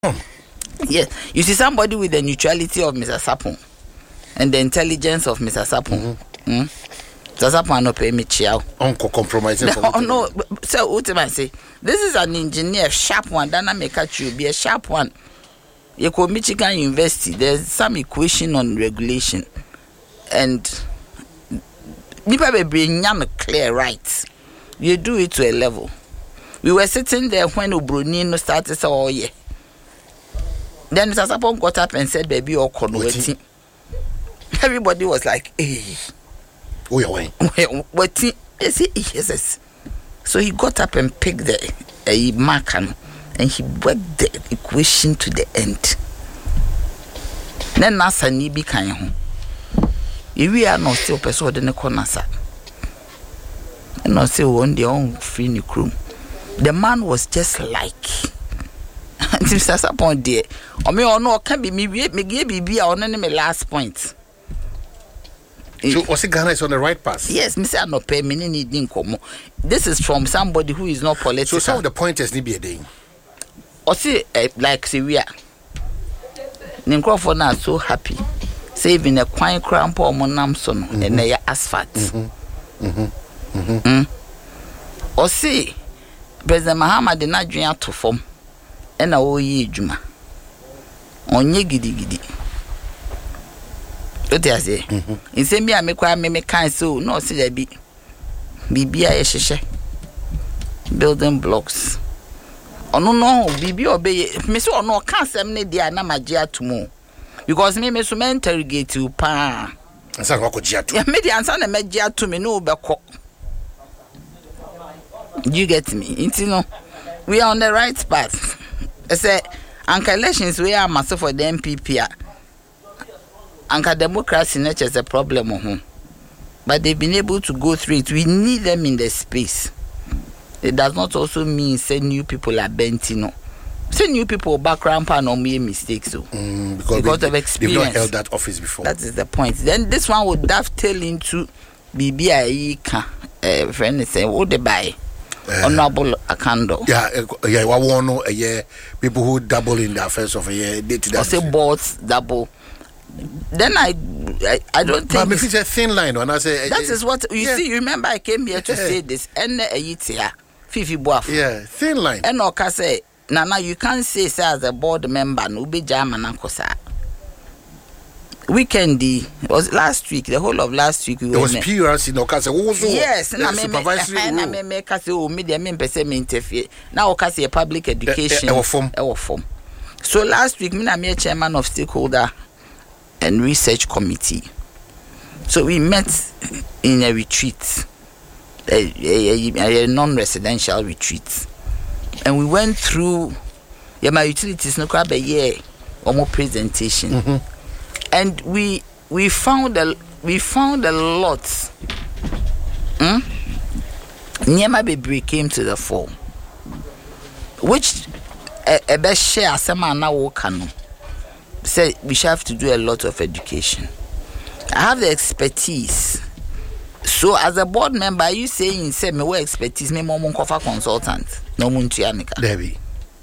Yes, you see somebody with the neutrality of Mr. Sapon and the intelligence of Mr. Sapon. Mr. Sapon no pay me chiao. Uncle compromising. No. So what am I say? This is an engineer, sharp one. Dana make you be a sharp one. You go Michigan University. There's some equation on regulation, and you probably bring clear right. You do it to a level. We were sitting there when Obroni started say, oh yeah. Then Mr. Sapon got up and said, baby, or waiting. Everybody was like, hey. Oh, you're waiting. Yes. So he got up and picked the mark and he worked the equation to the end. Then Nasa Nibi Kanyahu. If we are not still persuaded in the corner, sir. And not still one day on free new crew. The man was just like Mr. Sapon dear. Or me or no can be me give on my last point. So was Ghana is on the right path? Yes, Mr. No pay me need come. This is from somebody who is not political. So some of the pointers need be a day. Or see like Syria. Nincrophone are so happy. Saving a quiet cramp or monamson and they asphalt. Or see President Mahama did not drink to form. And a ye juma on ye giddy. What I say? In same me, I make me kind so no see there be building blocks. Oh no, BB obey me so no can't send me dear Namagia to more because me so interrogate you pa. And so what could you do? Me the answer and media to me no beko. You get me? It's no, we are on the right path. I say, Anka elections we are massive for the MPP. Anka democracy nature is a problem. But they've been able to go through it. We need them in the space. It does not also mean say new people are bent, you know. Say new people background and no make mistakes. So because of experience. They've not held that office before. That is the point. Then this one would dovetail into BBI friend is saying, what they buy? Honorable Akando. Yeah, people who double in the affairs of a year, or say boards double. Then I don't think. But it's a thin line. When I say that is what you see. You remember I came here to say this. And Fifi Boaf. Yeah, thin line. And Oka say, Nana, you can't say as a board member no be German Ankosa. Weekend was last week. The whole of last week there was PRC no Okasa. Yes, and I make say oh media member say me interfere. Now Okasa public education. Our form. So last week me na me chairman of stakeholder and research committee. So we met in a retreat, a non-residential retreat, and we went through my utilities no crab a year or more presentation. And we found a lot. Nyema Bebre came to the fore, which a best share some now can say we should have to do a lot of education. I have the expertise. So as a board member, are you saying say me what expertise me more consultant? No muntianica. Debbie.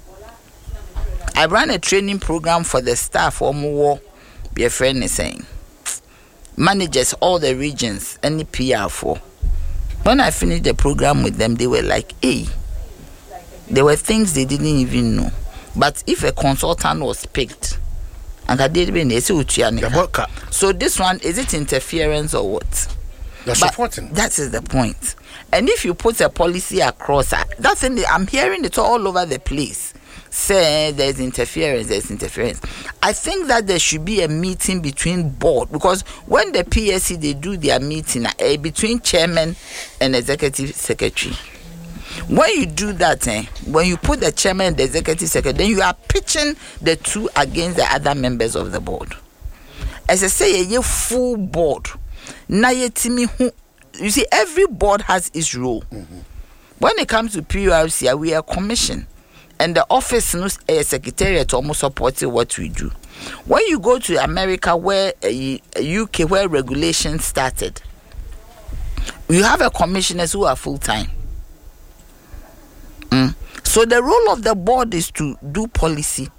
I ran a training program for the staff or more. Be a friend is saying managers all the regions any PR4. When I finished the program with them, they were like, hey, there were things they didn't even know. But if a consultant was picked and I did so this one, is it interference or what? You're supporting. That is the point. And if you put a policy across, that's in I'm hearing it all over the place. Say there's interference. I think that there should be a meeting between board, because when the PSC they do their meeting between chairman and executive secretary. When you do that, when you put the chairman and the executive secretary, then you are pitching the two against the other members of the board. As I say, a full board. You see, every board has its role. When it comes to PURC, we are commission. And the office knows a secretariat almost supporting what we do. When you go to America, where UK, where regulation started, you have a commissioners who are full-time. So the role of the board is to do policy